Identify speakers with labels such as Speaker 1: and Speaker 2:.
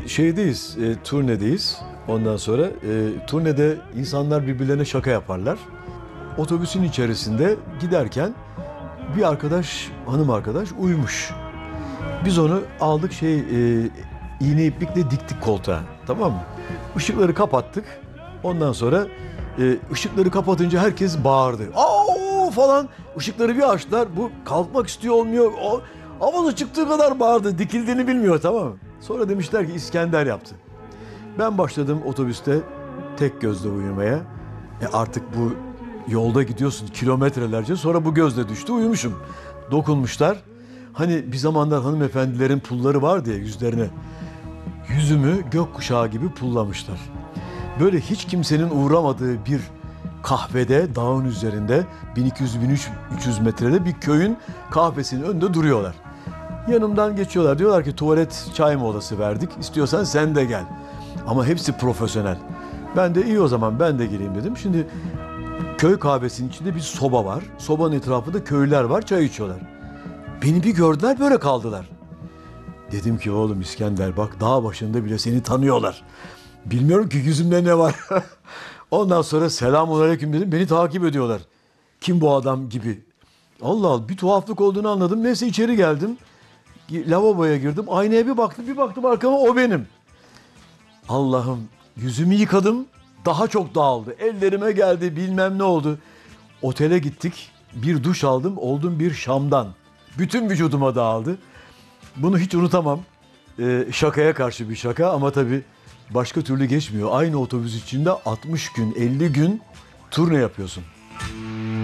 Speaker 1: şeydeyiz, turnedeyiz. Ondan sonra turnede insanlar birbirlerine şaka yaparlar. Otobüsün içerisinde giderken bir arkadaş, hanım arkadaş uyumuş. Biz onu aldık iğne iplikle diktik koltuğa. Tamam mı? Işıkları kapattık. Ondan sonra ışıkları kapatınca herkes bağırdı. Aa falan. Işıkları bir açtılar. Bu kalkmak istiyor olmuyor. O havası çıktığı kadar bağırdı. Dikildiğini bilmiyor, tamam mı? Sonra demişler ki İskender yaptı. Ben başladım otobüste tek gözle uyumaya. Artık bu yolda gidiyorsun kilometrelerce, sonra bu gözle düştü, uyumuşum. Dokunmuşlar. Hani bir zamanlar hanımefendilerin pulları var diye yüzlerine. Yüzümü gökkuşağı gibi pullamışlar. Böyle hiç kimsenin uğramadığı bir kahvede, dağın üzerinde 1200-1300 metrede bir köyün kahvesinin önünde duruyorlar. Yanımdan geçiyorlar. Diyorlar ki tuvalet çay molası verdik. İstiyorsan sen de gel. Ama hepsi profesyonel. Ben de iyi, o zaman ben de gireyim dedim. Şimdi köy kahvesinin içinde bir soba var. Sobanın etrafında köylüler var, çay içiyorlar. Beni bir gördüler, böyle kaldılar. Dedim ki oğlum İskender, bak dağ başında bile seni tanıyorlar. Bilmiyorum ki yüzümde ne var. Ondan sonra selamünaleyküm dedim. Beni takip ediyorlar. Kim bu adam gibi. Allah Allah, bir tuhaflık olduğunu anladım. Neyse içeri geldim. Lavaboya girdim. Aynaya bir baktım arkama, o benim. Allah'ım, yüzümü yıkadım. Daha çok dağıldı. Ellerime geldi, bilmem ne oldu. Otele gittik. Bir duş aldım. Oldum bir Şam'dan. Bütün vücuduma dağıldı. Bunu hiç unutamam. Şakaya karşı bir şaka ama tabii başka türlü geçmiyor. Aynı otobüs içinde 60 gün, 50 gün turne yapıyorsun.